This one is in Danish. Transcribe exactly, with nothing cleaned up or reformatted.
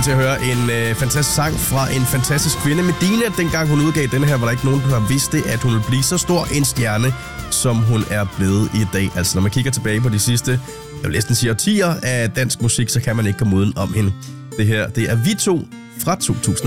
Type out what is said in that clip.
til at høre en øh, fantastisk sang fra en fantastisk kvinde. Medina, dengang hun udgav denne her, var der ikke nogen, der vidste, at hun ville blive så stor en stjerne, som hun er blevet i dag. Altså, når man kigger tilbage på de sidste, jeg vil næsten sige årtier af dansk musik, så kan man ikke komme uden om hende. Det her, det er Vi To fra to tusind.